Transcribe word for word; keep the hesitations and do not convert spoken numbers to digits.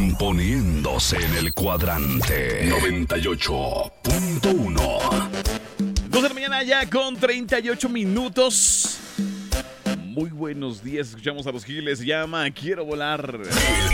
Poniéndose en el cuadrante noventa y ocho punto uno. dos de la mañana ya con treinta y ocho minutos. Muy buenos días, escuchamos a los Giles. Llama, quiero volar.